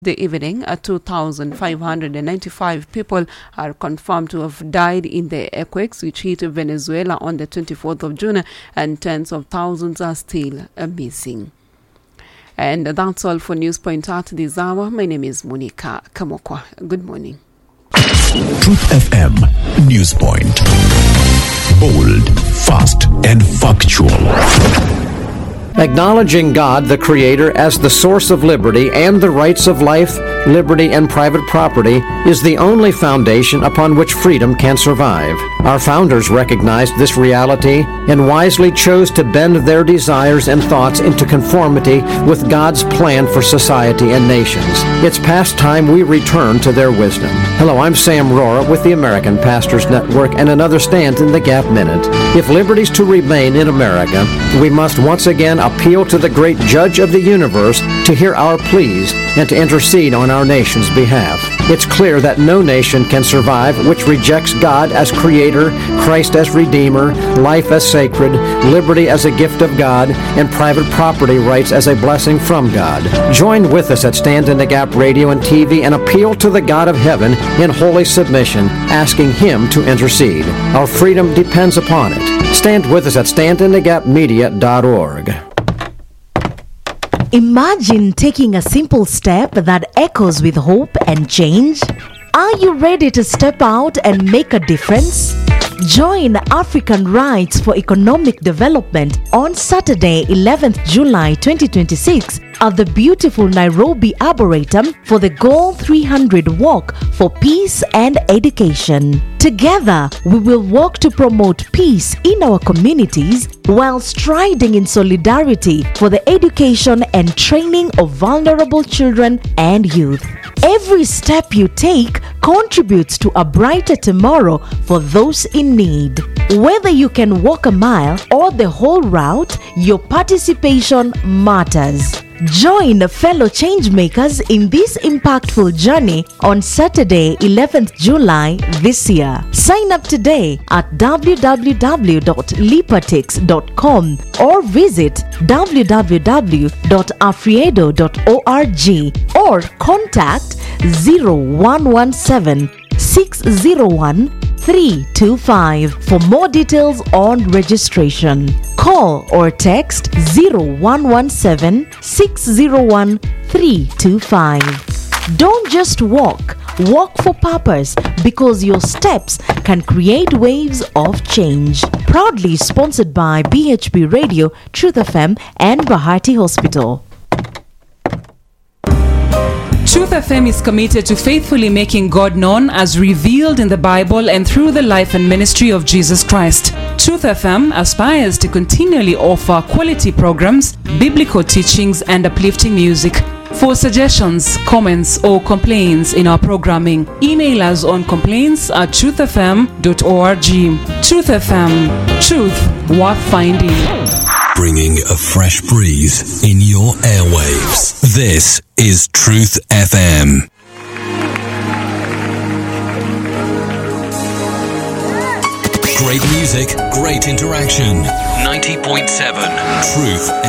The evening, 2,595 people are confirmed to have died in the earthquakes which hit Venezuela on the 24th of June, and tens of thousands are still missing. And that's all for News Point at this hour. My name is Monica Kamokwa. Good morning. Truth FM News Point. Bold, fast, and factual. Acknowledging God, the Creator, as the source of liberty and the rights of life, liberty, and private property is the only foundation upon which freedom can survive. Our founders recognized this reality and wisely chose to bend their desires and thoughts into conformity with God's plan for society and nations. It's past time we return to their wisdom. Hello, I'm Sam Rohrer with the American Pastors Network and another Stand in the Gap Minute. If liberty's to remain in America, we must once again appeal to the great Judge of the universe to hear our pleas and to intercede on our nation's behalf. It's clear that no nation can survive which rejects God as Creator, Christ as Redeemer, life as sacred, liberty as a gift of God, and private property rights as a blessing from God. Join with us at Stand in the Gap Radio and TV and appeal to the God of heaven in holy submission, asking Him to intercede. Our freedom depends upon it. Stand with us at standinthegapmedia.org. Imagine taking a simple step that echoes with hope and change. Are you ready to step out and make a difference? Join African Rights for Economic Development on Saturday, 11th July 2026 at the beautiful Nairobi Arboretum for the Goal 300 Walk for Peace and Education. Together, we will work to promote peace in our communities while striding in solidarity for the education and training of vulnerable children and youth. Every step you take contributes to a brighter tomorrow for those in need. Whether you can walk a mile or the whole route, your participation matters. Join fellow changemakers in this impactful journey on Saturday, 11th July this year. Sign up today at www.lipatix.com or visit www.afriedo.org or contact 0117 601 325 for more details on registration. Call or text 0117 601 325. Don't just walk for purpose, because your steps can create waves of change. Proudly sponsored by BHP Radio, Truth FM, and Bahati Hospital. Truth FM is committed to faithfully making God known as revealed in the Bible and through the life and ministry of Jesus Christ. Truth FM aspires to continually offer quality programs, biblical teachings, and uplifting music. For suggestions, comments, or complaints in our programming, email us on complaints@truthfm.org. Truth FM, truth worth finding. Bringing a fresh breeze in your airwaves. This is Truth FM. Great music, great interaction. 90.7 Truth